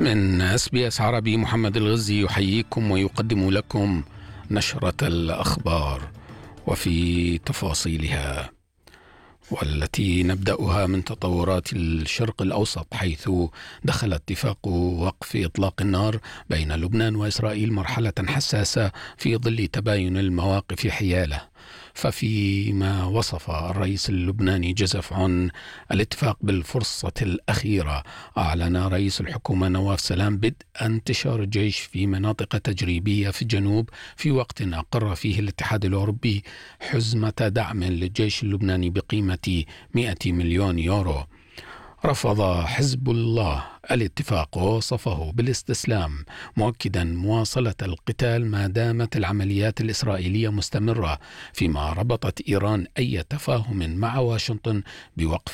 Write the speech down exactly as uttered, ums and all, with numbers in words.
من اس بي اس عربي محمد الغزي يحييكم ويقدم لكم نشرة الأخبار وفي تفاصيلها، والتي نبدأها من تطورات الشرق الأوسط، حيث دخل اتفاق وقف إطلاق النار بين لبنان وإسرائيل مرحلة حساسة في ظل تباين المواقف حياله. ففيما وصف الرئيس اللبناني جزف عن الاتفاق بالفرصة الأخيرة، أعلن رئيس الحكومة نواف سلام بدء انتشار الجيش في مناطق تجريبية في الجنوب، في وقت أقر فيه الاتحاد الأوروبي حزمة دعم للجيش اللبناني بقيمة مئة مليون يورو. رفض حزب الله الاتفاق ووصفه بالاستسلام، مؤكدا مواصلة القتال ما دامت العمليات الإسرائيلية مستمرة، فيما ربطت إيران أي تفاهم مع واشنطن بوقف